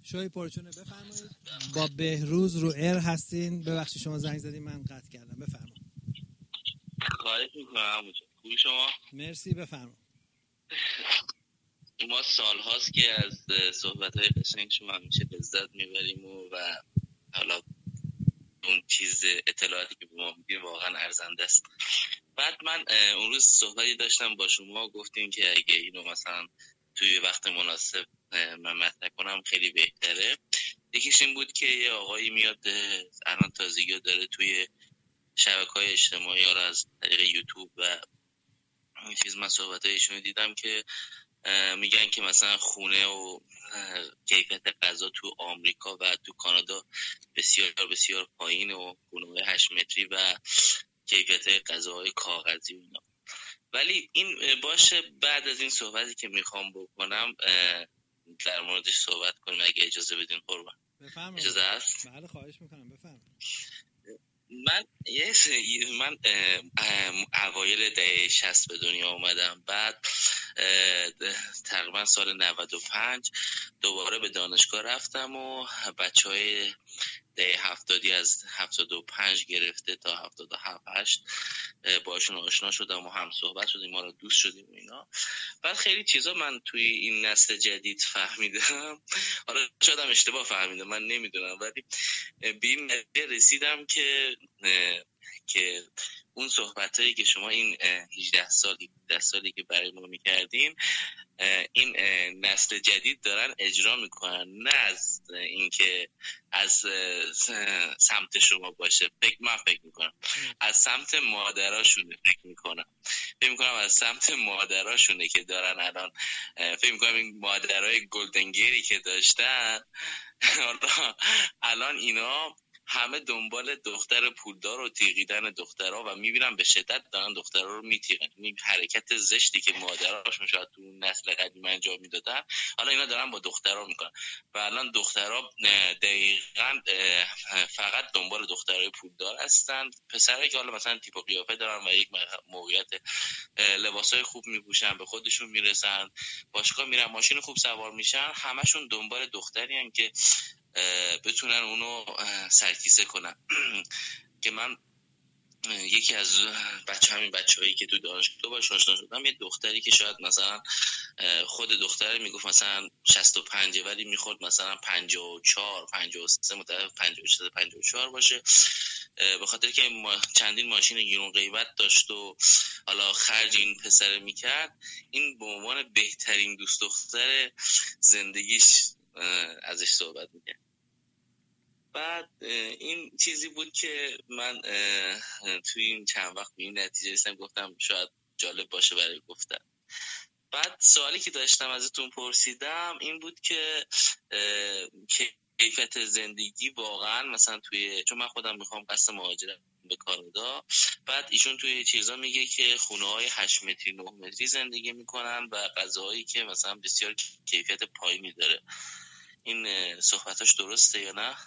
شوی پرچونه بفرمایید. با بهروز رو ایر هستین. ببخشید شما زنگ زدین من قطع کردم. بفرمایید. خواهش میکنم. خوبی شما؟ مرسی بفرمایید. ما سال هاست که از صحبت‌های قشنگ شما همیشه لذت میبریم و حالا اون چیز اطلاعاتی که به ما میدیم واقعا ارزنده است. بعد من اون روز صحبتی داشتم با شما، گفتیم که اگه اینو مثلا توی وقت مناسب من مطرح کنم خیلی بهتره. یکیش این بود که یه آقایی میاد الان تازگی داره توی شبکه‌های اجتماعی یا از طریق یوتیوب و این چیز من صحبتایشون دیدم که میگن که مثلا خونه و کیفیت غذا تو آمریکا و تو کانادا بسیار بسیار پایین و خونه‌های 8 متری و کیفیت غذاهای کاغذی و اینا. ولی این باشه، بعد از این صحبتی که میخوام بکنم در موردش صحبت کنیم اگه اجازه بدین قربان. بفرمایید. اجازه هست؟ بله خواهش میکنم بفرمایید. من اوایل دهه 60 به دنیا اومدم. بعد تقریبا سال 95 دوباره به دانشگاه رفتم و بچهای دهه 70 از 75 گرفته تا 77 8 باشون آشنا شدم و هم صحبت شدیم، ما رو دوست شدیم و اینا. بعد خیلی چیزا من توی این نسل جدید فهمیدم، حالا شاید هم اشتباه فهمیدم من نمیدونم، ولی به این نتیجه رسیدم که اون صحبتایی که شما این 18 سالی که برای ما میکردین این نسل جدید دارن اجرا میکنن، نه از اینکه از سمت شما باشه. من فکر میکنم از سمت مادراشونه، فکر میکنم از سمت مادراشونه که دارن الان. فکر میکنم این مادرای گلدنگیری که داشتن الان اینا همه دنبال دختر پولدار و تیغیدن دخترها و میبینم به شدت دارن دخترها رو میتیغن. این حرکت زشتی که مادرهاشون شاید تو نسل قدیم انجام میدادن حالا اینا دارن با دخترها میکنن و الان دخترها دقیقاً فقط دنبال دخترای پولدار هستن. پسرایی که حالا مثلا تیپ و قیافه دارن و یک موقعیت لباسای خوب میپوشن، به خودشون میرسن، باشگاه میرن، ماشین خوب سوار میشن، همشون دنبال دختری که بتونن اونو سرکیسه کنن. که من یکی از همین بچه‌هایی که تو دانشگاه باهاش آشنا شدم، یه دختری که شاید مثلا خود دختره میگفت مثلا 65 ولی میخورد مثلا 54 53 متولد 53 54 باشه، به خاطر که چندین ماشین گرون قیمت داشت و حالا خرج این پسر میکرد، این به عنوان بهترین دوست دختر زندگیش ازش صحبت میکرد. بعد این چیزی بود که من توی این چند وقت به این نتیجه رسیدم، گفتم شاید جالب باشه برای گفتن. بعد سوالی که داشتم ازتون پرسیدم این بود که کیفیت زندگی واقعا مثلا چون من خودم میخوام قصد مهاجرت به کانادا، بعد ایشون توی چیزا میگه که خونه‌های 8 متری 9 متری زندگی میکنن و غذاهایی که مثلا بسیار کیفیت پایینی داره. این صحبتاش درسته یا نه؟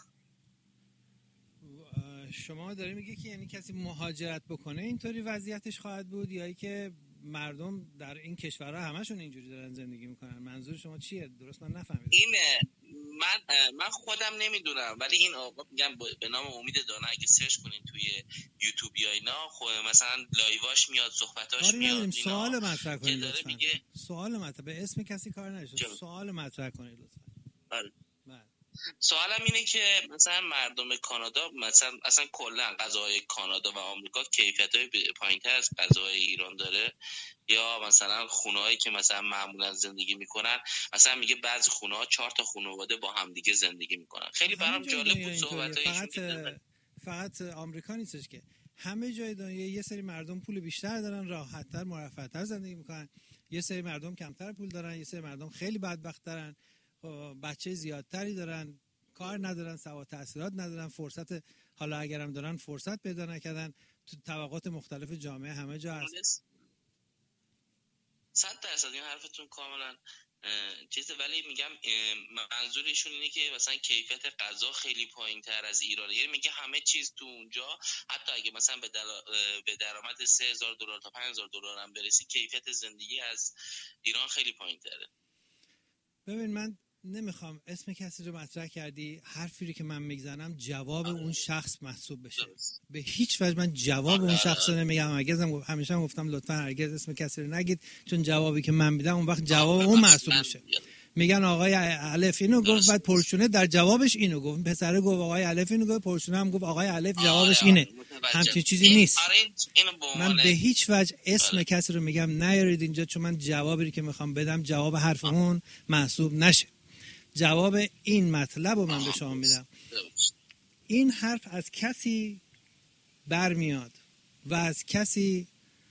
شما داری میگه که یعنی کسی مهاجرت بکنه اینطوری وضعیتش خواهد بود، یا ای که مردم در این کشورها همشون اینجوری دارن زندگی میکنن؟ منظور شما چیه؟ درست من نفهمیدم. این من خودم نمیدونم، ولی این آقا میگم به نام امید دانه، اگه سرچ کنین توی یوتیوب یا اینا مثلا لایواش میاد، صحبتاش میاد، سوال مطرح کنید لطفاً. میگه سوال مطرح، به اسم کسی کار نشه، سوال مطرح کنید لطفاً. بله. سوالم اینه که مثلا مردم کانادا مثلا اصلا کلا غذاهای کانادا و آمریکا کیفیت‌های پایین‌تر از غذاهای ایران داره، یا مثلا خونه‌هایی که مثلا معمولا زندگی میکنن، مثلا میگه بعضی خونه‌ها 4 تا خانواده با هم دیگه زندگی میکنن. خیلی برام جالب بود صحبتایشون. فقط آمریکا نیستش که همه جای دنیا یه سری مردم پول بیشتر دارن، راحت‌تر مرفه‌تر زندگی میکنن، یه سری مردم کمتر پول دارن، یه سری مردم خیلی بدبخت‌ترن، بچه زیادتری دارن، کار ندارن، سواد تحصیلات ندارن، فرصت حالا اگرم دارن فرصت پیدا نکردن. تو طبقات مختلف جامعه همه جا هست. 100% این حرفتون کاملا چیزه، ولی میگم منظورشون اینه که مثلا کیفیت غذا خیلی پایین‌تر از ایرانه. یعنی میگه همه چیز تو اونجا حتی اگه مثلا به درآمد $3000 تا $5000 هم برسی، کیفیت زندگی از ایران خیلی پایین‌تره. ببین من نمیخوام اسم کسی رو مطرح کردی، حرفی رو که من میزنم جواب اون شخص محسوب بشه. به هیچ وجه من جواب اون شخص رو نمیگم. همیشه گفتم لطفا هرگز اسم کسی رو نگید، چون جوابی که من میدم اون وقت جواب اون محسوب میشه. میگن آقای الف اینو گفت، بعد پرشونه در جوابش اینو گفت، پسره گفت آقای الف اینو گفت، پرشونه هم گفت آقای الف جوابش اینه. همچین چیزی نیست. من به هیچ وجه اسم کسی رو میگم نیارید اینجا، چون من جوابی که میخوام بدم جواب حرف اون محسوب نشه. جواب این مطلب رو من به شما میدم. این حرف از کسی برمیاد و از کسی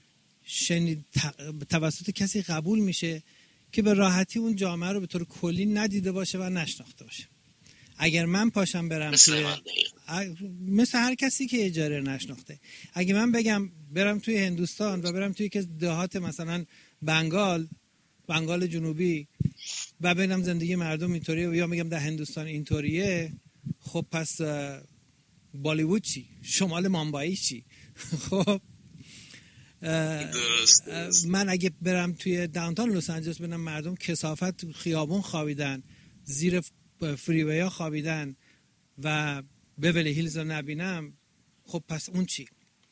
توسط کسی قبول میشه که به راحتی اون جامعه رو به طور کلی ندیده باشه و نشناخته باشه. اگر من پاشم برم مثل هر کسی که اجاره نشناخته، اگه من بگم برم توی هندوستان و برم توی که دهات مثلا بنگال جنوبی و ببینم زندگی مردم اینطوریه، یا میگم در هندوستان اینطوریه، خب پس بالیوود چی؟ شمال مامبایی چی؟ خب من اگه برم توی داونتاون لس آنجلس ببینم مردم کثافت خیابون خوابیدن، زیر فریوی ها خوابیدن و بیولی هیلز رو نبینم، خب پس اون چی؟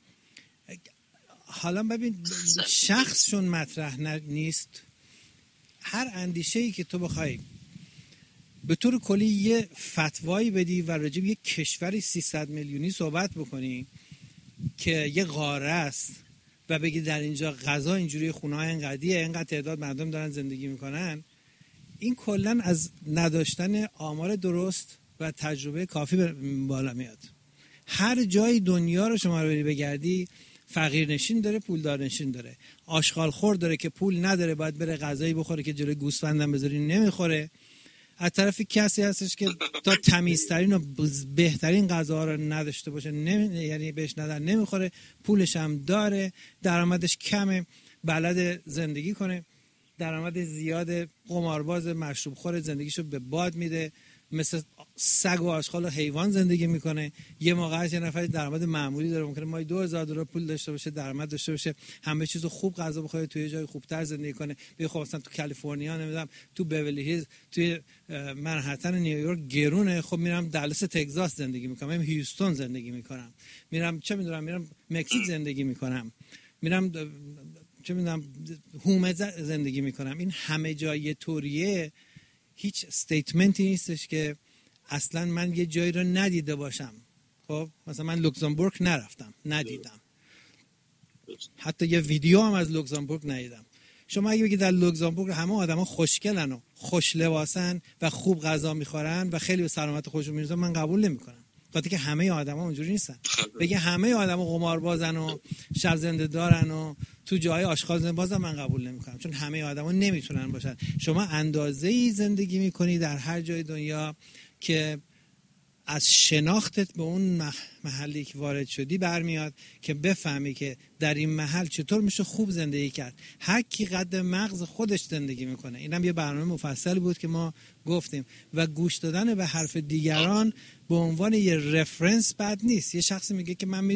حالا ببین شخصشون مطرح نیست. هر اندیشه‌ای که تو بخوای به طور کلی یه فتوایی بدی و راجع به یک کشوری 300 میلیونی صحبت بکنی که یه قاره است و بگی در اینجا غذا اینجوری، خونه‌ها اینقدیه، اینقدر تعداد مردم دارن زندگی میکنن، این کلا از نداشتن آمار درست و تجربه کافی بالا میاد. هر جای دنیا رو شما رو بری بگردی، فقیر نشین داره، پولدار نشین داره، آشغال خور داره که پول نداره باید بره غذایی بخوره که جلوی گوسفندم بذاری نمیخوره، از طرفی کسی هستش که تا تمیزترین و بهترین غذاها رو نداشته باشه یعنی بهش ندن نمیخوره، پولش هم داره، درآمدش کمه، بلد زندگی کنه، درآمد زیاد، قمارباز، مشروب خور، زندگیشو به باد میده، مثل سگ و آشغال و حیوان زندگی میکنه. یه موقع یه نفر درآمد معمولی داره، ممکنه ماهی $2000 پول داشته باشه، درآمد داشته باشه، همه چیزو خوب غذا بخوره، توی جای خوبتر زندگی کنه، بگه خب مثلا تو کالیفرنیا نمیدونم، تو بیولی هیلز، توی منهتن نیویورک گرونه، خب میرم دالاس تگزاس زندگی میکنم، میرم هیوستون زندگی میکنم، میرم چه میدونم، میرم مکزیک زندگی میکنم، میرم چه میدونم هومه زندگی میکنم. این همه جای طوریه، هیچ استیتمنتی نیستش که اصلا من یه جایی رو ندیده باشم. خب مثلا من لوکزامبورگ نرفتم، ندیدم، حتی یه ویدیو هم از لوکزامبورگ ندیدم. شما اگه بگید در لوکزامبورگ همه آدما خوشگلن و خوش لباسن و خوب غذا میخورن و خیلی به سلامت خودشون میرسن، من قبول نمیکنم، خاطر که همه آدما اونجوری نیستن. بگه همه آدما قماربازن و شب زنده دارن و تو جای آشغال زنده بازم من قبول نمیکنم، چون همه آدما نمیتونن باشن. شما اندازه‌ای زندگی میکنی در هر جای دنیا که از شناختت به اون محلی که وارد شدی برمیاد که بفهمی که در این محل چطور میشه خوب زندگی کرد. هر کی قد مغز خودش زندگی میکنه. اینم یه برنامه مفصلی بود که ما گفتیم. و گوش دادن به حرف دیگران به عنوان یه رفرنس بد نیست. یه شخصی میگه که من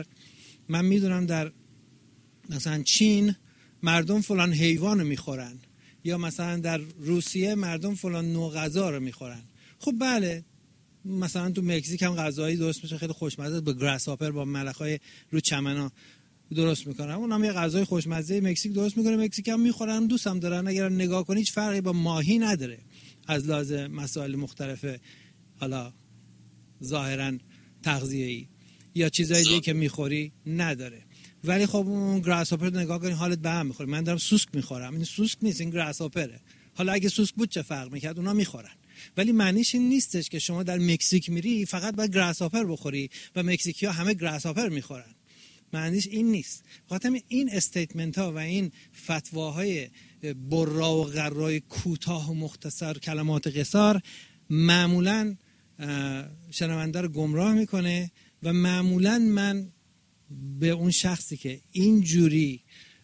میدونم در مثلا چین مردم فلان حیوان رو میخورن، یا مثلا در روسیه مردم فلان نوع غذا رو میخورن. خب بله، مثلا تو مکزیک هم غذایی درست میشه خیلی خوشمزه، با گراس هاپر، با ملخای رو چمنا درست میکنن. اونم یه غذای خوشمزه مکزیک درست میکنه، مکزیک هم میخورن، دوستم دارن. اگر نگاه کنی هیچ فرقی با ماهی نداره از لحاظ مسائل مختلف، حالا ظاهرا تغذیه‌ای یا چیزای دیگه که میخوری نداره. ولی خب اون گراس هاپر رو نگاه کنی حالت به هم میخوره. من دارم سوسک میخورم، این سوسک نیست، این گراس هاپره. حالا اگه سوسک بود چه فرق میکرد؟ اونا میخورن. ولی معنیش این نیستش که شما در مکزیک میری فقط باید گراس هاپر بخوری و مکزیکی‌ها همه گراس هاپر میخورن. معنیش این نیست. خاطر این استیتمنت ها و این فتواهای برا و غرای کوتاه و مختصر، کلمات قصار، معمولاً شنونده رو گمراه میکنه و معمولاً من به اون شخصی که اینجوری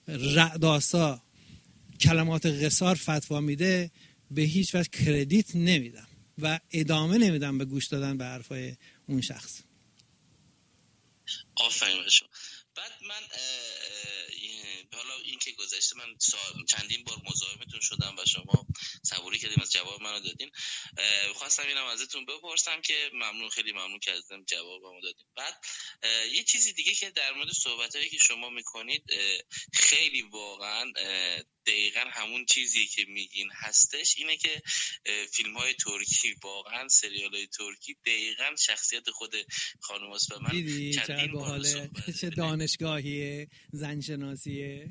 رعداسا کلمات قصار فتوا میده به هیچ وجه کردیت نمیدم و ادامه نمیدم به گوش دادن به حرفای اون شخص. آفرین بشو. بعد من حالا این که گذشته من چندین بار مزاحمتون شدم و شما صبوری کردیم از جواب منو دادین. خواستم اینم ازتون بپرسم که ممنون، خیلی ممنون که ازم جوابمو دادین. بعد یه چیزی دیگه که در مورد صحبتایی که شما میکنید خیلی واقعا دقیقاً همون چیزی که میگین هستش، اینه که فیلم‌های ترکی، واقعا سریال‌های ترکی دقیقاً شخصیت خود خانم است و من دیدی چقدر باحاله، چه دانشگاهیه، زنشناسیه.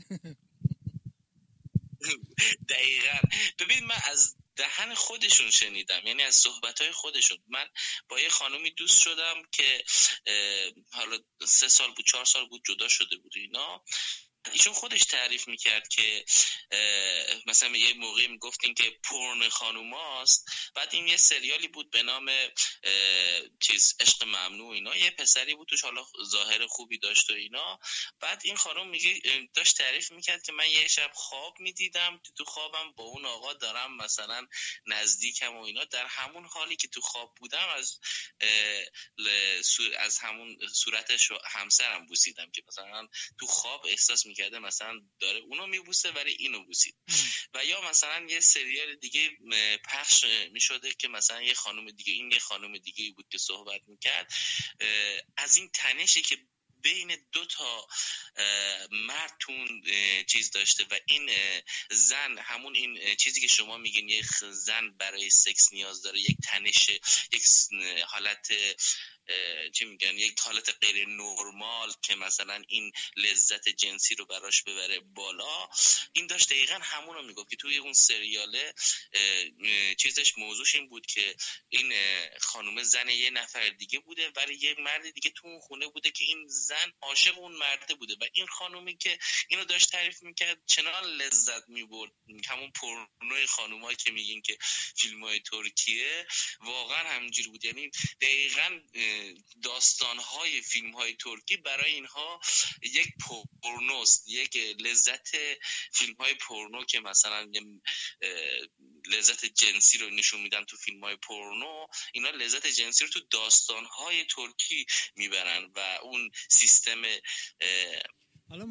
دقیقاً. ببین من از دهن خودشون شنیدم، یعنی از صحبت‌های خودشون. من با یه خانومی دوست شدم که حالا 3 سال بود 4 سال بود جدا شده بود اینا. ایشون خودش تعریف میکرد که مثلا یه موقعی میگفتین که پورن خانوماست، بعد این یه سریالی بود به نام عشق ممنوع اینا، یه پسری بود توش، حالا ظاهر خوبی داشت و اینا. بعد این خانم میگه داشت تعریف میکرد که من یه شب خواب میدیدم، تو خوابم با اون آقا دارم مثلا نزدیکم و اینا، در همون حالی که تو خواب بودم از همون صورتش و همسرم بوسیدم، که مثلا تو خواب احساس میکرده مثلا داره اونو میبوسه ولی اینو بوسید. و یا مثلا یه سریال دیگه پخش میشده که مثلا یه خانم دیگه، این یه خانم دیگه بود که صحبت میکرد از این تنشی که بین 2 تا مرد تون چیز داشته و این زن، همون این چیزی که شما میگین یک زن برای سکس نیاز داره، یک تنش، یک حالت چی میگن، یک حالت غیر نرمال که مثلا این لذت جنسی رو براش ببره بالا. این داشت دقیقاً همون رو میگفت که توی اون سریاله چیزش موضوعش این بود که این خانومه زن یه نفر دیگه بوده، ولی یه مرد دیگه تو اون خونه بوده که این زن عاشق اون مرده بوده و این خانومی که اینو داشت تعریف میکرد چنان لذت میبرد. همون پورنوی خانومایی که میگین که فیلم‌های ترکیه واقعا همینجوری بود. یعنی دقیقاً داستان‌های فیلم‌های ترکی برای اینها یک پورنوست، یک لذت. فیلم‌های پورنو که مثلا لذت جنسی رو نشون میدن تو فیلم‌های پورنو، اینا لذت جنسی رو تو داستان‌های ترکی میبرن و اون سیستم حالا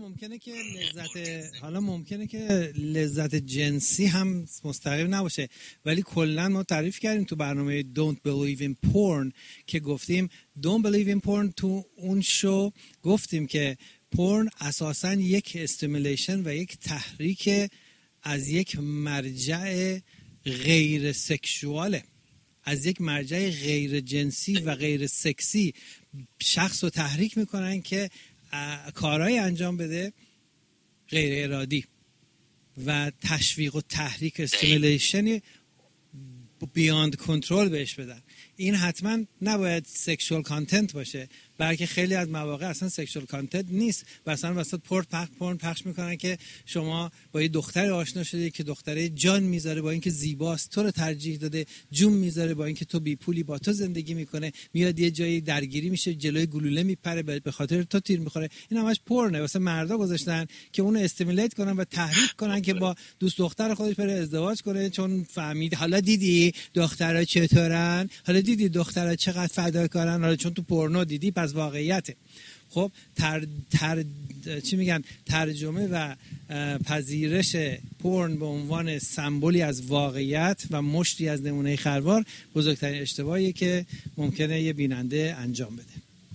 ممکنه که لذت جنسی هم مستقیم نباشه، ولی کلا ما تعریف کردیم تو برنامه Don't Believe in Porn که گفتیم Don't Believe in Porn، تو اون شو گفتیم که پورن اساساً یک استیمولیشن و یک تحریک از یک مرجع غیر سکشواله، از یک مرجع غیر جنسی و غیر سکسی شخص رو تحریک میکنن که کارهای انجام بده غیر ارادی و تشویق و تحریک استیمولیشن بیاند کنترل بهش بدن. این حتما نباید سکشوال کانتنت باشه، بلکه خیلی از مواقع اصلا سکشوال کانتنت نیست و اصلا وسط پورن پخش میکنن که شما با یه دختر آشنا شده که دختره جان میذاره با اینکه زیباست، تو رو ترجیح داده، جون میذاره با اینکه تو بی پولی، با تو زندگی میکنه، میاد یه جایی درگیری میشه، جلوی گلوله میپره، به خاطر تو تیر میخوره. این همش پورنه، واسه مردا گذاشتن که اونو استیمولیت کنن و تحریک کنن که با دوست دختر خودش بره ازدواج کنه، چون فهمید حالا دیدی دخترها چطورن، حالا دیدی دخترها چقدر فداکارن، حالا چون تو پورنو دیدی پس واقعیته. خب چی میگن، ترجمه و پذیرش پورن به عنوان سمبولی از واقعیت و مشتی از نمونه خروار بزرگترین اشتباهیه که ممکنه یه بیننده انجام بده.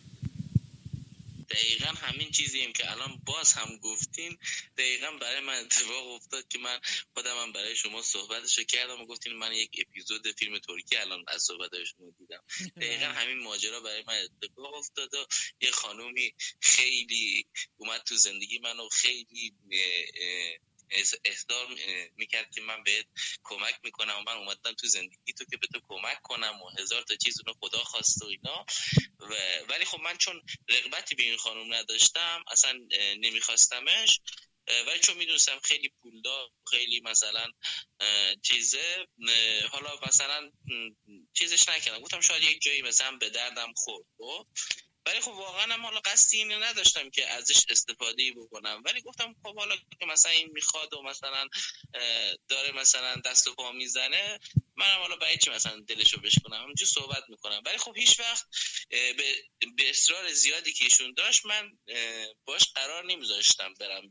دقیقا همین چیزیم که الان باز هم گفتین دقیقا برای من اتفاق افتاد که من خودم هم برای شما صحبتشو کردم و گفتین من یک اپیزود فیلم ترکی الان از صحبتش دیدم. دقیقا همین ماجرا برای من اتفاق افتاد و یه خانومی خیلی اومد تو زندگی من و خیلی احضار میکرد که من بهت کمک میکنم و من اومدم تو زندگی تو که به تو کمک کنم و هزار تا چیز اونو خدا خواست و اینا. ولی خب من چون رغبتی به این خانم نداشتم، اصلا نمیخواستمش، ولی چون میدونستم خیلی پولدار، خیلی مثلا چیزه، حالا مثلا چیزش نکردم، گفتم شاید یک جایی مثلا به دردم خورد. ولی خب واقعا هم حالا قصدی اینو نداشتم که ازش استفاده بکنم، ولی گفتم خب حالا که مثلا این میخواد و مثلا داره مثلا دست و پا میزنه، منم حالا برای چی مثلا دلشو بشکنم، همونجوری صحبت میکنم. ولی خب هیچ وقت به اصرار زیادی که ایشون داشت من باش قرار نمیذاشتم برم بیرون.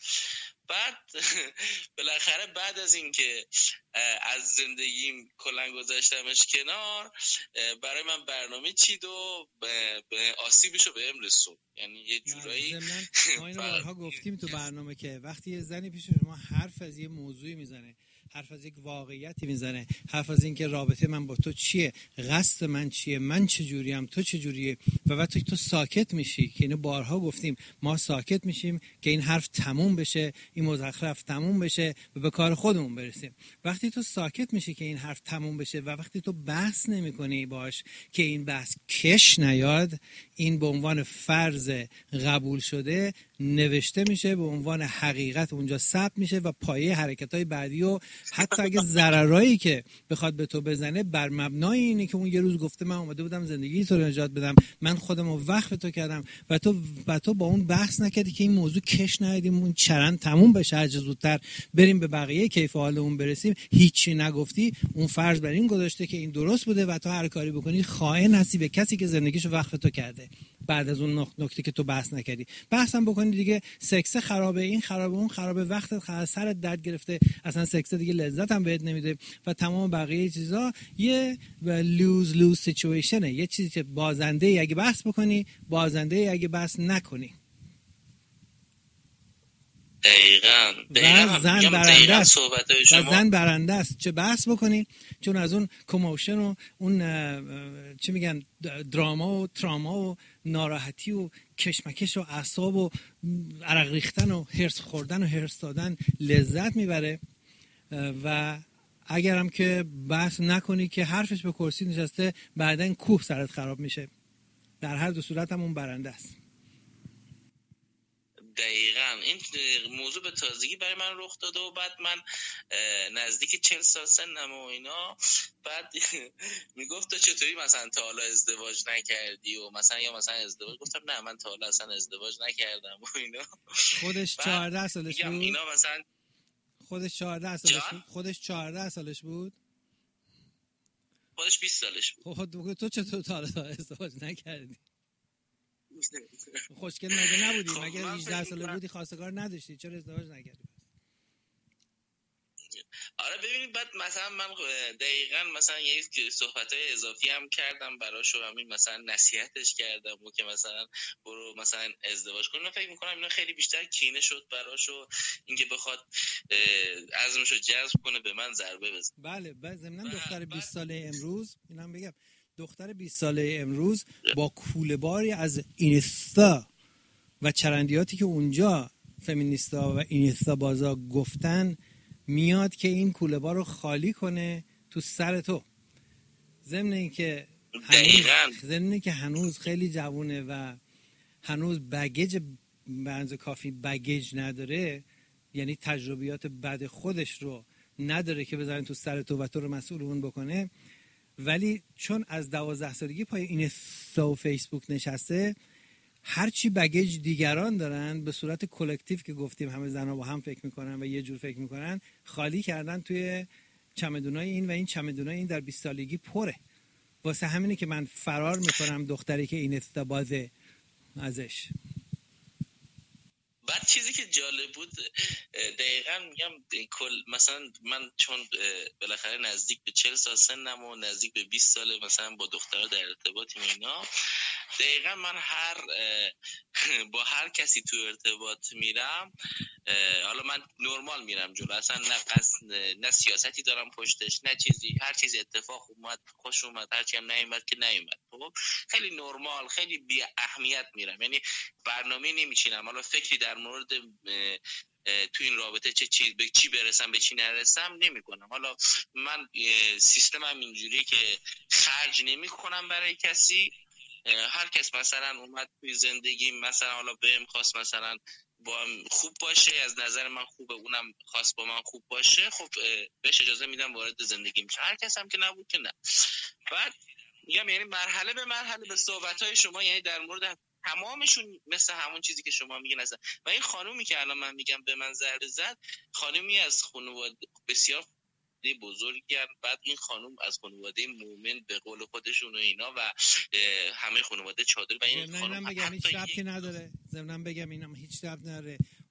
بعد بالاخره بعد از اینکه از زندگیم کلا گذاشتمش کنار، برای من برنامه چید و آسیبشو بهم رسون. یعنی یه جورایی ما اینو بارها گفتیم تو برنامه که وقتی یه زنی پیش شما حرف از یه موضوعی میزنه، حرف از یک واقعیتی میزنه، حرف از این که رابطه من با تو چیه، قصد من چیه، من چجوریم، تو چجوریه، و بعد تو ساکت میشی، که اینو بارها گفتیم، ما ساکت میشیم که این حرف تموم بشه، این مزخرف تموم بشه و به کار خودمون برسیم. وقتی تو ساکت میشی که این حرف تموم بشه و وقتی تو بحث نمیکنی باش که این بحث کش نیاد، این به عنوان فرض قبول شده نوشته میشه، به عنوان حقیقت اونجا ثبت میشه و پایه حرکت‌های بعدی و حتی اگه ضررایی که بخواد به تو بزنه بر مبنای اینه که اون یه روز گفته من اومده بودم زندگی تو رو نجات بدم، من خودمو وقف تو کردم و تو با اون بحث نکردی که این موضوع کش نیادیم، اون چرند تموم بشه، هر چه زودتر بریم به بقیه کیف حالمون برسیم، هیچی نگفتی، اون فرض بر این گذاشته که این درست بوده و تو هر کاری بکنی خائن هستی به کسی که زندگیشو وقف تو کرده. بعد از اون نکته که تو بحث نکردی، بحثم بکنی دیگه، سکس خرابه، این خرابه، اون خرابه، وقتت سرت درد گرفته، اصلا سکس دیگه لذت هم بهت نمیده و تمام بقیه چیزا یه لوز لوز سیچویشنه، یه چیزی که بازنده ای اگه بحث بکنی، بازنده ای اگه بحث نکنی. دقیقاً زن برنده است و زن برنده است، چه بحث بکنی، چون از اون کموشن و اون چی میگن دراما و تراما و ناراحتی و کشمکش و اعصاب و عرق ریختن و هرس خوردن و هرس دادن لذت میبره و اگرم که بحث نکنی که حرفش به کرسی نشسته، بعدن کوه سرت خراب میشه. در هر دو صورت هم اون برنده است. دقیقاً این موضوع به تازگی برای من رخ داده و بعد من نزدیک 40 سال سنم و اینا، بعد میگفت تو چطوری مثلا تا حالا ازدواج نکردی و مثلا یا مثلا ازدواج، گفتم نه من تا حالا اصلا ازدواج نکردم و اینا. خودش 14 سالش بود. اینا مثلا خودش 14 سالش بود. خودش 14 سالش بود. خودش 20 سالش بود. خب تو چطور تا حالا ازدواج نکردی؟ خوشگل مگه نبودی؟ مگه 18 ساله بودی خواستگار نداشتی؟ چرا ازدواج نکردی؟ آره ببینید، بعد مثلا من دقیقاً مثلا یه صحبت‌های اضافی هم کردم براش و همین مثلا نصیحتش کردم و که مثلا برو مثلا ازدواج کن. من فکر می‌کنم اینا خیلی بیشتر کینه شد براش و اینکه بخواد عزمشو جذب کنه به من ضربه بزنه. بله، بعد ضمن دختر 20 ساله امروز، اینم بگم، دختر 20 ساله امروز با کوله‌باری از اینستا و چرندیاتی که اونجا فمینیستا و اینستا بازا گفتن میاد که این کوله‌بار رو خالی کنه تو سر تو. ضمن اینکه هنوز خیلی جوونه و هنوز بگیج بنز کافی بگیج نداره، یعنی تجربیات بد خودش رو نداره که بذارن تو سر تو و تو رو مسئول اون بکنه، ولی چون از 12 سالگی پای اینستا و فیسبوک نشسته، هرچی بگیج دیگران دارن به صورت کلکتیو که گفتیم همه زنها با هم فکر میکنن و یه جور فکر میکنن، خالی کردن توی چمدونای این و این چمدونای این در 20 سالگی پره. واسه همینه که من فرار میکنم دختری که این استبازه ازش. بعد چیزی که جالب بود دقیقاً میگم مثلا من چون بالاخره نزدیک به 40 سال سنم و نزدیک به 20 سال مثلا با دخترها در ارتباطیم اینا، دقیقاً من با هر کسی تو ارتباط میرم، حالا من نرمال میرم جلو، اصلا نه سیاستی دارم پشتش نه چیزی، هر چیزی اتفاق اومد خوش اومد، هر چی هم نیومد که نیومد، خب خیلی نرمال خیلی بی اهمیت میرم، یعنی برنامه نمیچینم حالا فکری در مورد تو این رابطه به چی برسم به چی نرسم نمیکنم. حالا من سیستمم اینجوریه که خرج نمیکنم برای کسی. هر کس مثلا اومد توی زندگی مثلا حالا بهم خواست مثلا با خوب باشه، از نظر من خوبه، اونم خواست با من خوب باشه، خب بهش اجازه میدم وارد زندگی میشه. هر کس هم که نبود که نه. بعد میگم یعنی مرحله به مرحله به صحبت‌های شما، یعنی در مورد تمامشون مثل همون چیزی که شما میگین هستن. و این خانومی که الان من میگم به من ضربه زد، خانومی از خانواده بسیار بزرگن. بعد این خانم از خانواده مومن به قول خودشون و اینا و همه خانواده چادر. و این خانم بگم هیچ ربطی نداره، ضمناً بگم اینم هیچ ربطی نداره.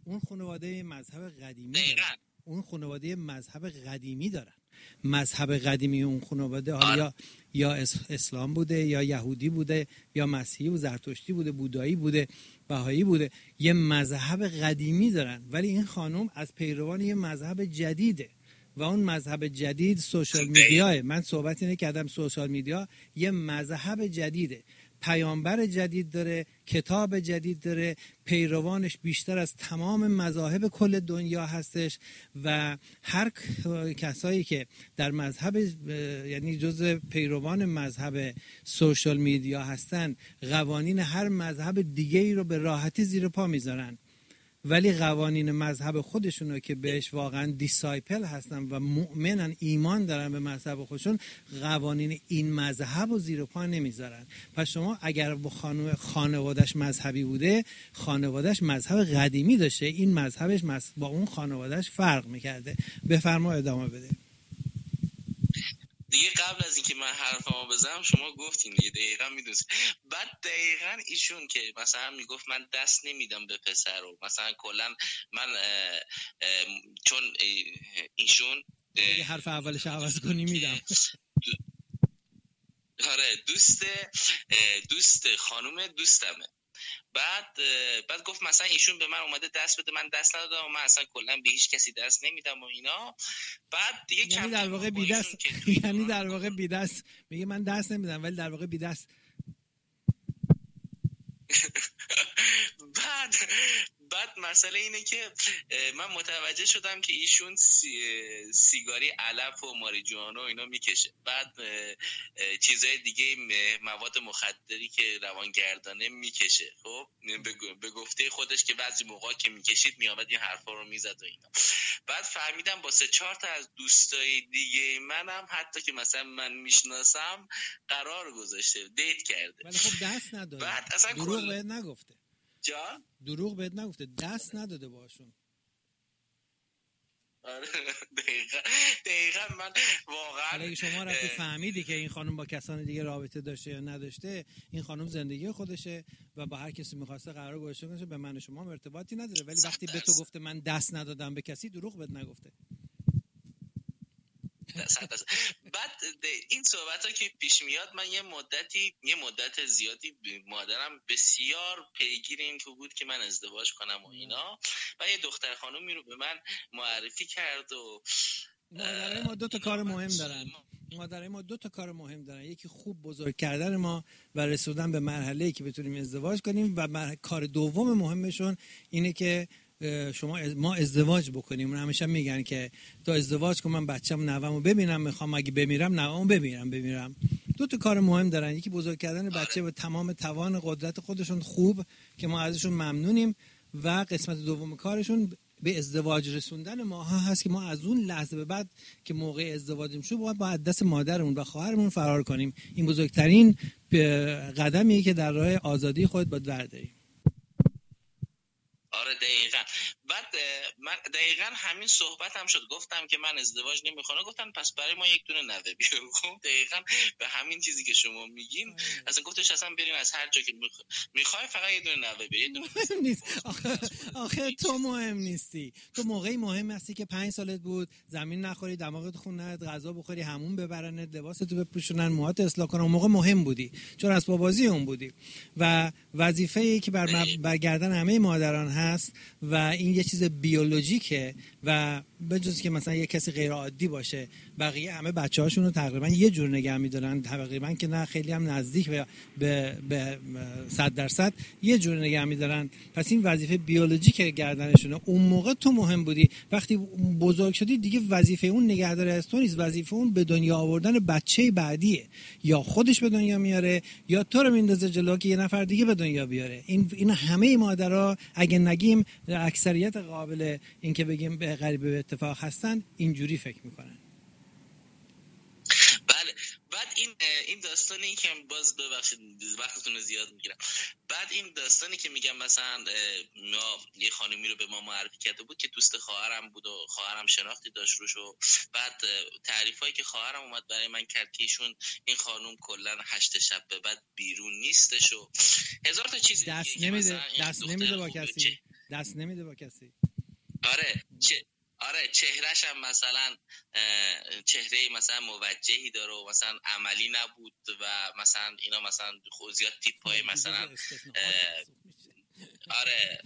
اون خانواده مذهب قدیمی دارن. اون خانواده مذهب قدیمی دارن. مذهب قدیمی اون خانواده حالا یا اسلام بوده یا یهودی بوده یا مسیحی و زرتشتی بوده، بودایی بوده، بهایی بوده، یه مذهب قدیمی دارن. ولی این خانم از پیروان یه مذهب جدیده و اون مذهب جدید سوشال میدیاه. من صحبت اینه کردم سوشال میدیا یه مذهب جدیده، پیامبر جدید داره، کتاب جدید داره، پیروانش بیشتر از تمام مذاهب کل دنیا هستش و هر کسایی که در مذهب یعنی جزء پیروان مذهب سوشال میدیا هستن قوانین هر مذهب دیگه ای رو به راحتی زیر پا میذارن، ولی قوانین مذهب خودشونو که بهش واقعا دیسایپل هستن و مؤمنن، ایمان دارن به مذهب خودشون، قوانین این مذهب رو زیر پا نمیذارن. پس شما اگر با خانواده‌اش مذهبی بوده، خانواده‌اش مذهب قدیمی داشته، این مذهبش با اون خانواده‌اش فرق میکرده. بفرما ادامه بده. دیگه قبل از اینکه من حرفمو بزنم شما گفتین دیگه دقیقاً میدونید. بعد دقیقاً ایشون که مثلا میگفت من دست نمیدم به پسرو، مثلا کلا من چون ایشون حرف اولش عوض کنی میدم. آره دوست خانم دوستمه. بعد گفت مثلا ایشون به من اومده دست بده، من دست ندادم و من اصلا کلا به هیچ کسی دست نمیدم و اینا. بعد دیگه یعنی در واقع بی دست یعنی در واقع بی دست میگه من دست نمیدم ولی در واقع بی دست. بعد مسئله اینه که من متوجه شدم که ایشون سیگاری علف و ماریجوانا و اینا میکشه، بعد چیزای دیگه مواد مخدری که روانگردانه میکشه. خب به گفته خودش که بعضی موقع که میکشید میامد این حرفا رو میزد و اینا. بعد فهمیدم با 3-4 تا از دوستای دیگه منم حتی که مثلا من میشناسم قرار گذاشته، دیت کرده. ولی خب دست نداده. بعد اصلا دروغ بهت نگفته. جان؟ دروغ بهت نگفته، دست نداده باشون. آره دقیقا من واقعا اگه شما رفتی فهمیدی که این خانم با کسان دیگه رابطه داشته یا نداشته، این خانم زندگی خودشه و با هر کسی میخواسته قرار گذاشته باشه، به من و شما ارتباطی نداره. ولی وقتی به تو گفته من دست ندادم به کسی، دروغ بهت نگفته. بعد این صحبت ها که پیش میاد، من یه مدت زیادی مادرم بسیار پیگیر این تو بود که من ازدواج کنم و اینا، و یه دختر خانومی رو به من معرفی کرد. و مادرای ما 2 تا کار مهم دارن. یکی خوب بزرگ کردن ما و رسوندن به مرحله‌ای که بتونیم ازدواج کنیم، و کار دوم مهمشون اینه که ما ازدواج بکنیم. اون همیشه میگن که تو ازدواج کن، من بچه‌م نوامو ببینم، میخوام اگه بمیرم نوامو ببینم. 2 تا کار مهم دارن. یکی بزرگ کردن بچه به تمام توان قدرت خودشون خوب که ما ازشون ممنونیم، و قسمت دوم کارشون به ازدواج رسوندن ماها هست که ما از اون لحظه به بعد که موقع ازدواجیم شد باید دست مادرمون و خواهرمون فرار کنیم. این بزرگترین قدمیه که در راه آزادی خود باید برداریم. آره دقیقاً. بعد من دقیقاً همین صحبت هم شد، گفتم که من ازدواج نمی‌کنم، گفتن پس برای ما یک دونه نوه بیار. دقیقاً به همین چیزی که شما میگین اصلا گفتش اصلا بریم از هر جا که میخوای فقط یه دونه نوه بیار. مهم نیست. آخه تو مهم نیستی. تو موقعی مهم هستی که 5 سالت بود زمین نخوری، دماغت خونت، غذا بخوری، همون ببرنت، لباستو بپوشونن، موهات اصلاح کنن. اون موقع مهم بودی چون اسباب بازی اون بودی. و وظیفه‌ای که بر گردن همه مادران هست و این یه چیز بیولوژیکه، و به جز که مثلا یه کسی غیر عادی باشه، بقیه همه بچه‌هاشون رو تقریبا یه جور نگه می‌دارن، تقریبا که نه خیلی هم نزدیک به 100% یه جور نگه می‌دارن. پس این وظیفه بیولوژیک گردنشونه. اون موقع تو مهم بودی، وقتی بزرگ شدی دیگه وظیفه اون نگهداری از تو نیست، وظیفه اون به دنیا آوردن بچه بعدیه. یا خودش به دنیا میاره یا تو رو میندازه جلو که یه نفر دیگه به دنیا بیاره. این همه مادرها اگه نگیم اکثریت قابل این که بگیم به غریبه به اتفاق هستن اینجوری فکر میکنن. بله. بعد این داستانی که باز ببخشید وقتتون رو زیاد میگیرم، بعد این داستانی که میگم مثلا ما یه خانمی رو به ما معرفی کرده بود که دوست خواهرم بود و خواهرم شناختی داشت روش، و بعد تعریفایی که خواهرم اومد برای من کرد که ایشون این خانم کلا 8 شب به بعد بیرون نیستش و هزار تا چیز دست نمیده با کسی. دست نمیده با کسی. آره چهرهش هم مثلا چهره مثلا موجهی داره و مثلا عملی نبود و مثلا اینا مثلا زیاد تیپای مثلا آره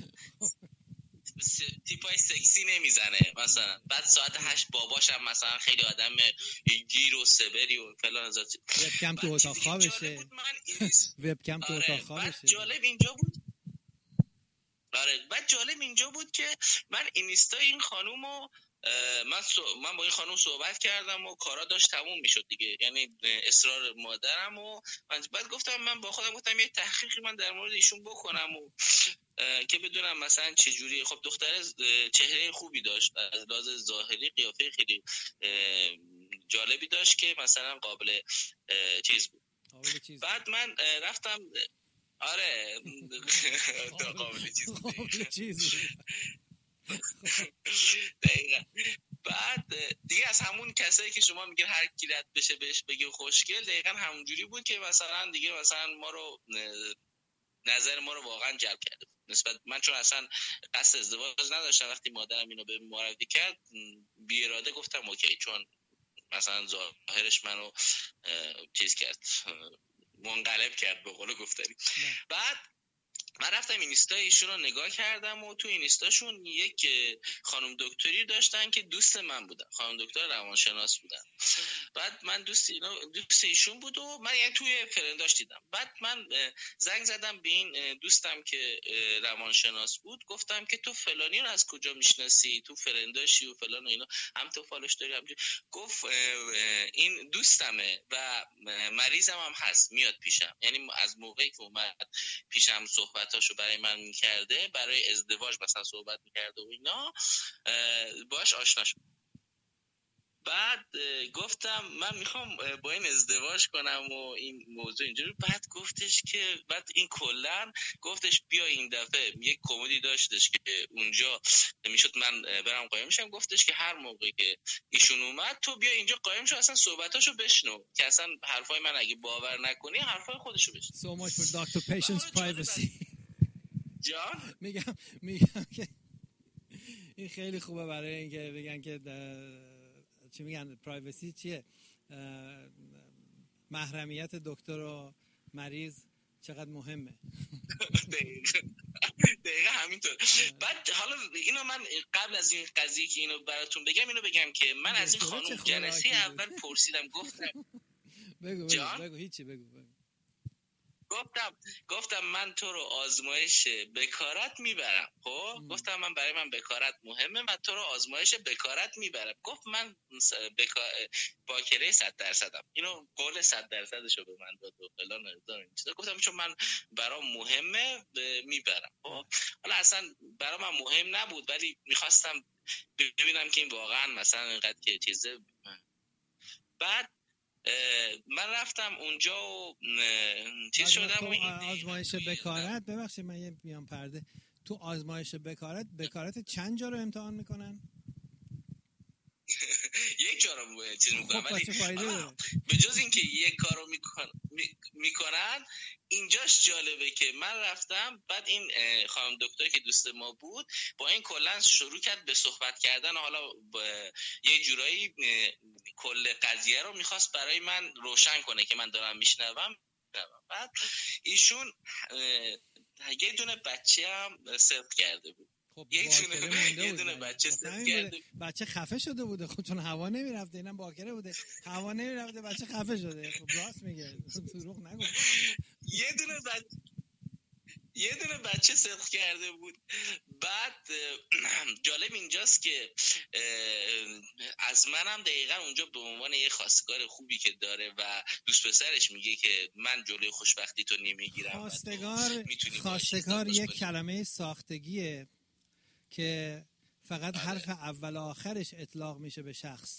تیپای سکسی نمیزنه مثلا. بعد ساعت 8 باباش هم مثلا خیلی آدم گیر و سبری و فلان ازات. وبکم تو اتاق خوابشه. وبکم تو اتاق خوابشه. جالب اینجا بود. آره بعد جالب اینجا بود که من اینستا این خانومو من با این خانوم صحبت کردم و کارا داشت تموم میشد دیگه، یعنی اصرار مادرم و بعد گفتم من با خودم گفتم یه تحقیقی من در مورد ایشون بکنم و که بدونم مثلا چه جوری. خب دختر چهره خوبی داشت، از لحاظ ظاهری قیافه خیلی جالبی داشت که مثلا قابل چیز بود. بعد من رفتم آره قابل چیز دقیقا. بعد دیگه از همون کسایی که شما میگن هر کی رد بشه بهش بگه خوشگل، دقیقا همونجوری بود که مثلا دیگه مثلا ما رو نظر ما رو واقعا جلب کرده نسبت. من چون اصلا قصد ازدواج نداشتم، وقتی مادرم اینو به معرفی کرد بی اراده گفتم اوکی، چون مثلا ظاهرش منو چیز کرد، منقلب کرد به قول گفتنی. بعد من رفتم اینستا ایشون رو نگاه کردم و تو اینستاشون یک خانم دکتری داشتن که دوست من بودن، خانم دکتر روانشناس بودن. بعد من دوست ایشون بود و من یعنی توی فرنداش دیدم. بعد من زنگ زدم به این دوستم که روانشناس بود، گفتم که تو فلانی رو از کجا میشناسی، تو فرنداشی و فلان و اینا، هم تو فالوش داری هم. گفت این دوستمه و مریضم هم هست، میاد پیشم. یعنی از موقعی که اومد پیشم صحبتاشو برای من میکرده، برای ازدواج مثلا صحبت میکرده و اینا، باش آشنا شد. بعد گفتم من میخوام با این ازدواج کنم و این موضوع اینجوری. بعد گفتش که بعد این کلن گفتش بیا این دفعه یک کمدی داشتش که اونجا میشد من برم قایم شم. گفتش که هر موقع که ایشون اومد تو بیا اینجا قایم شو، اصلا صحبتاشو بشنو، که اصلا حرفای من اگه باور نکنی حرفای خودشو بشنو. So much for Dr. Patient's privacy. جان میگم که این خیلی خوبه برای اینکه بگن که چی میگن پرایوسی چیه، محرمیت دکتر و مریض چقدر مهمه. دقیقا همینطور. بعد حالا اینو من قبل از این قضیه که اینو براتون بگم، اینو بگم که من از این خانم جلسه اول پرسیدم، گفتم بگو هیچی بگو. گفتم من تو رو آزمایش بکارت میبرم. خب گفتم من برای من بکارت مهمه و تو رو آزمایش بکارت میبرم. گفت من باکره 100%م. اینو قول 100%شو به من داد و فلان هزار. گفتم چون من برام مهمه میبرم. خب حالا اصلا برام من مهم نبود، ولی میخواستم ببینم که این واقعا مثلا اینقدر که چیزه. بعد من رفتم اونجا و چیز شدم. آزمایش بکارت، ببخشید من یه میام پرده، تو آزمایش بکارت چند جا رو امتحان میکنن؟ یک جا رو چیز میکنن، ولی به جز اینکه یک کارو میکنن اینجاش جالبه که من رفتم. بعد این خانم دکتر که دوست ما بود با این کلا شروع کرد به صحبت کردن. حالا یه جورایی کل قضیه رو میخواست برای من روشن کنه که من دارم میشنوم. بعد ایشون یه دونه بچه هم صدق کرده بود. خب یه دونه بچه صدق کرده. بچه خفه شده بوده، خب چون هوا نمیرفته، اینم باکره بوده، هوا نمیرفته بچه خفه شده. خب راست میگه، دروغ نگو. یه دونه بچه صدق کرده بود. بعد جالب اینجاست که از منم دقیقا اونجا به عنوان یه خواستگار خوبی که داره و دوست پسرش میگه که من جلوی خوشبختی تو نمیگیرم. خواستگار یک کلمه ساختگیه که فقط حرف اول و آخرش اطلاق میشه به شخص.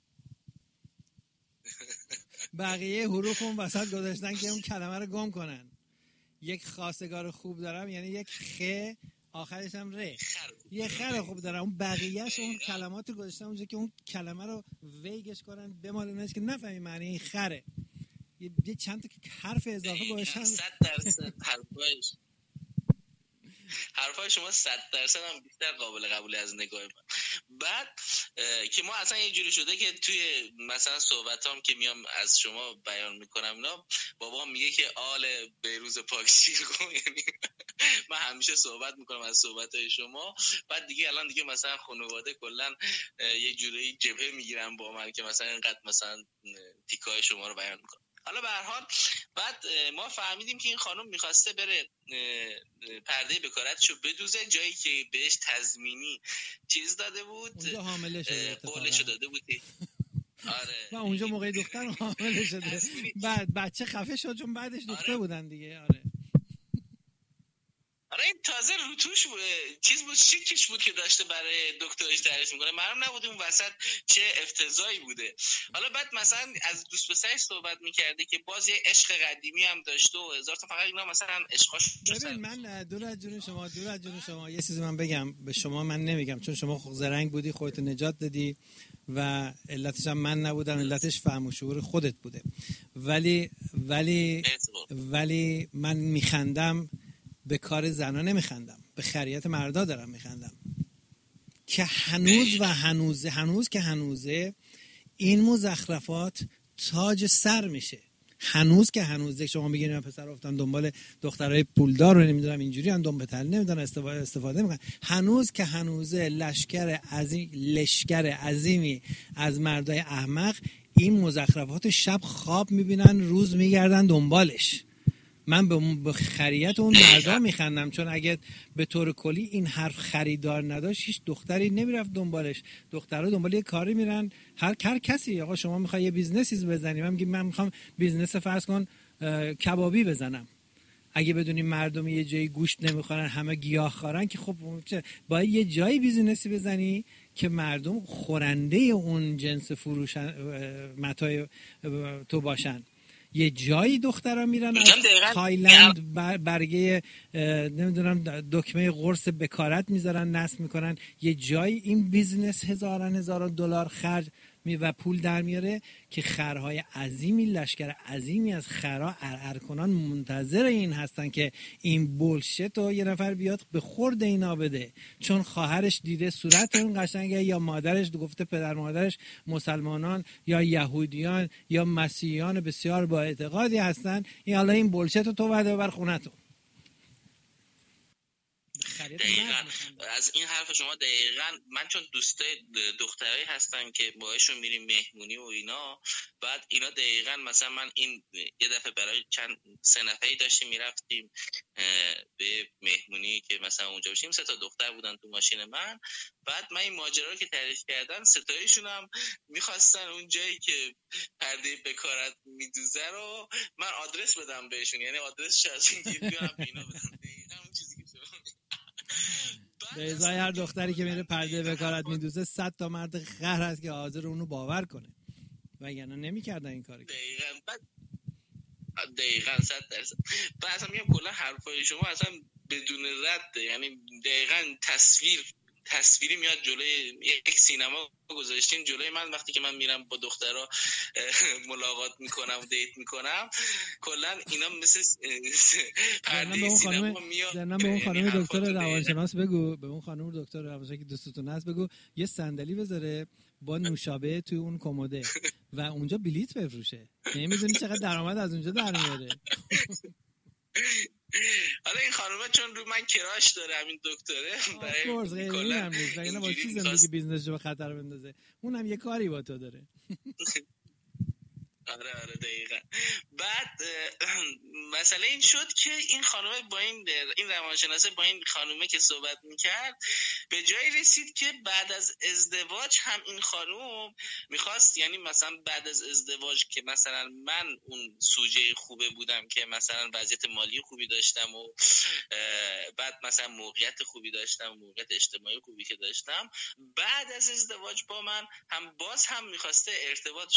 بقیه حروف اون وسط گذاشتن که اون کلمه رو گم کنن. یک خواستگار خوب دارم یعنی یک خ آخرش هم ر، یه خر خوب دارم. اون بقیهش اون کلمات رو گذاشتن اونجا که اون کلمه رو ویگش کنن بمالونش که نفهمی معنی این خره. یه چند تا حرف اضافه گذاشتن. 100% حرفش حرفای شما 100% هم بیشتر قابل قبول از نگاه من. بعد که ما اصلا یه جوری شده که توی مثلا صحبتام که میام از شما بیان میکنم اینا، بابا میگه که آل بیروز پاکشیر کن. یعنی من همیشه صحبت میکنم از صحبتهای شما، بعد دیگه الان دیگه مثلا خانواده کلا یه جوری جبهه میگیرن با من که مثلا اینقدر مثلا تیکای شما رو بیان میکنم. حالا به هر حال بعد ما فهمیدیم که این خانم میخواسته بره پرده بکارتشو بدوزه، جایی که بهش تضمینی چیز داده بود، اونجا حامله شده، قولشو داده بود. آره و اونجا موقع دختر حامله شده، بعد بچه خفه شد چون بعدش دختر بودن دیگه. آره این تازه روتوش چیز بود، شیکش بود که داشته برای دکترش تعریف میکنه، معلوم نبود اون وسط چه افتضاحی بوده. حالا بعد مثلا از دوست پسرش صحبت میکرده که باز یه عشق قدیمی هم داشته و هزار تا، فقط اینا مثلا عشقاش. ببین من دور از جون شما یه چیزی من بگم به شما، من نمیگم چون شما زرنگ بودی خودت نجات دادی و علتش هم من نبودم، علتش فهم و شعور خودت بوده، ولی من میخندم به کار زنا، نمیخندم به خریت مردا دارم میخندم که هنوز که هنوزه این مزخرفات تاج سر میشه. هنوز که هنوزه شما میگین من پسر افتادم دنبال دخترای پولدار رو نمیدونم اینجوری هم دنبال تل نمیدونم استفاده میکنن، هنوز که هنوزه لشکر عظیمی از مردای احمق این مزخرفات شب خواب میبینن روز میگردن دنبالش. من به خریت اون مردا میخندم، چون اگه به طور کلی این حرف خریدار نداشت هیچ دختری نمیرفت دنبالش. دخترها دنبال یه کاری میرن، هر کسی. آقا شما میخوای یه بیزنسی بزنی، من میگم من میخوام بیزنس فرض کن کبابی بزنم، اگه بدونی مردم یه جایی گوشت نمیخورن همه گیاهخوارن که خب باید یه جایی بیزنسی بزنی که مردم خورنده اون جنس فروشن متاع تو باشن. یه جایی دخترها میرن از تایلند برگه نمیدونم دکمه قرص بکارت میذارن نصب میکنن، یه جایی این بیزنس هزاران دلار خرج و پول در میاره که خرهای عظیمی، لشکر عظیمی از خرها ارکنان منتظر این هستن که این بولشت رو یه نفر بیاد به خورد اینا بده، چون خواهرش دیده صورت اون قشنگه یا مادرش گفته پدر مادرش مسلمانان یا یهودیان یا مسیحیان بسیار با اعتقادی هستن، این حالا این بولشت رو تو بده بر خونتون. دقیقاً از این حرف شما دقیقاً من چون دوستای دخترایی هستم که باهاشون میریم مهمونی و اینا، بعد اینا دقیقاً مثلا من این یه دفعه برای چند 3 نفری داشتیم میرفتیم به مهمونی که مثلا اونجا باشیم، 3 تا دختر بودن تو ماشین من، بعد من این ماجرا رو که تعریف کردم 3 تایشون هم می‌خواستن اون جایی که پرده بکارت میدوزه رو من آدرس بدم بهشون، یعنی آدرس شخصی بیارم اینا بدم. دقیقاً اون چیزی که به ازای هر دختری که میره پرده بکارت میدوزه 100 تا مرد خر هست که حاضر اونو باور کنه، وگرنه نمی‌کردن این کارو. دقیقاً 100%. بعد اصلا میگم کلا حرفای شما اصلا بدون رد، یعنی دقیقاً تصویری میاد جلوی یک سینما گذاشتین جلوی من وقتی که من میرم با دخترها ملاقات میکنم و دیت میکنم، کلا اینا مثل پرده سینما میاد. به اون خانم دکتر روانشناس بگو، به اون خانم دکتر روانشناس که دوستتون هست بگو یه صندلی بذاره با نوشابه توی اون کموده و اونجا بلیت بفروشه، نمیدونی چقدر درآمد از اونجا در میاره. حالا این خانومه چون رو من کراش داره همین دکتره، برای کلا هم نیست، وگرنه با چی زندگی بیزنسشو به خطر بندازه، اونم یه کاری با تو داره. آره دقیقا. بعد مسئله این شد که این خانومه با این روانشناسه با این خانومه که صحبت میکرد به جایی رسید که بعد از ازدواج هم این خانوم میخواست، یعنی مثلا بعد از ازدواج که مثلا من اون سوژه خوبه بودم که مثلا وضعیت مالی خوبی داشتم و بعد مثلا موقعیت خوبی داشتم، موقعیت اجتماعی خوبی که داشتم، بعد از ازدواج با من هم باز هم میخواسته ارتباط